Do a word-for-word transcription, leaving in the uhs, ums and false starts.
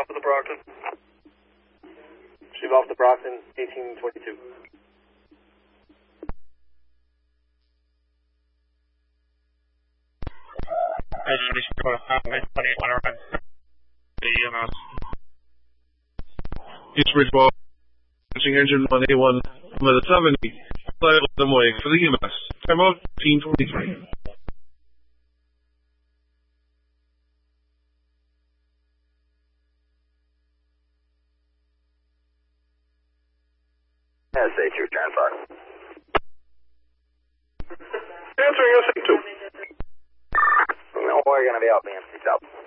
off of the Brockton. She's off the Brockton, eighteen twenty-two. East Bridgewell, launching engine one A one with a seventy, flight eleven wing for the E M S. Time out eighteen twenty-three. S A two, transfer. Answering S A two. No, we're going to be out, man. Peace out.